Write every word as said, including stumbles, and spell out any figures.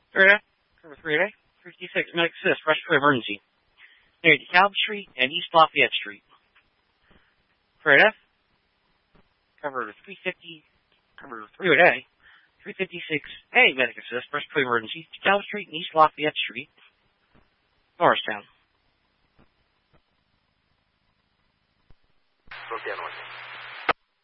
Third F, cover three A, three fifty-six, medic assist, respiratory emergency. Near DeKalb Street and East Lafayette Street. Third F, cover three fifty, cover three A, three fifty-six A, medic assist, respiratory emergency, DeKalb Street and East Lafayette Street, Norristown.